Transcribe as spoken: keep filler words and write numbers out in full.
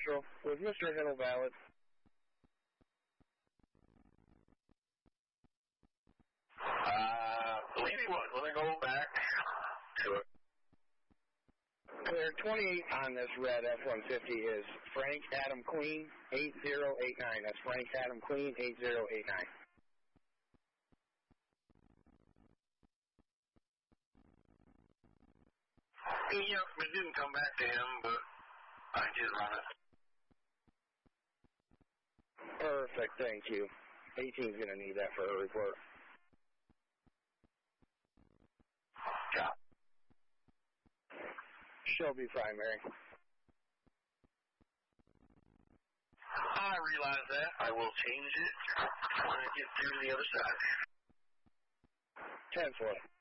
Central. Was Mister Hiddle valid? Uh, I believe he was. Let me go back to it. Clear twenty-eight on this red F one fifty is Frank Adam Queen, eight zero eight nine. That's Frank Adam Queen, eight zero eight nine. Yep, it didn't come back to him, but I did run it. Perfect, thank you. eighteen's going to need that for her report. Yeah. Shelby primary. I realize that. I will change it when I get through the other side. ten four.